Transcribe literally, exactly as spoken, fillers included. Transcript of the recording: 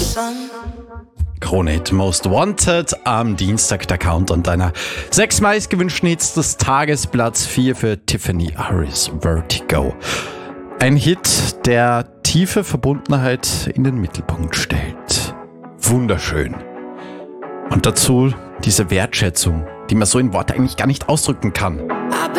Krone-Hit Most Wanted am Dienstag, der Countdown deiner sechs meistgewünschten Hits des Tages. Platz vier für Tiffany Harris, Vertigo. Ein Hit, der tiefe Verbundenheit in den Mittelpunkt stellt. Wunderschön. Und dazu diese Wertschätzung, die man so in Worte eigentlich gar nicht ausdrücken kann.